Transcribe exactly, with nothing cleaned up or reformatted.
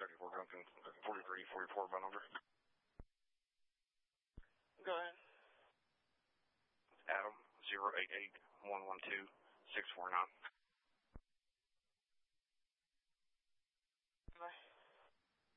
thirty-four Duncan, forty-three forty-four by number. Go ahead. Adam, zero eight eight one one two six four nine.